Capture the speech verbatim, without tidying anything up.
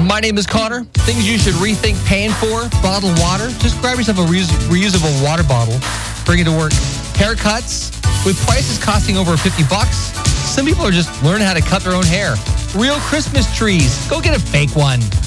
My name is Connor. Things you should rethink paying for. Bottled water. Just grab yourself a reus- reusable water bottle. Bring it to work. Haircuts. With prices costing over fifty bucks, some people are just learning how to cut their own hair. Real Christmas trees. Go get a fake one.